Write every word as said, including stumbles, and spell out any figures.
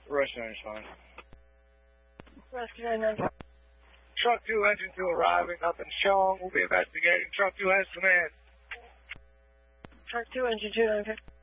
Rescue nine is fine. Rescue nine nine. Truck two, engine two arriving up in Chong. We'll be investigating. Truck two has command. Truck two, engine two nine.